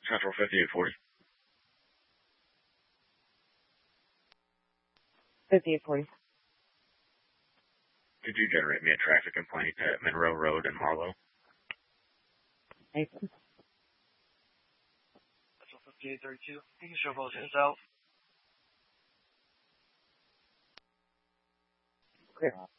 Central 5840. 5840. Could you generate me a traffic complaint at Monroe Road in Marlow? Nathan. Central 5832. You can show both ends out. Clear.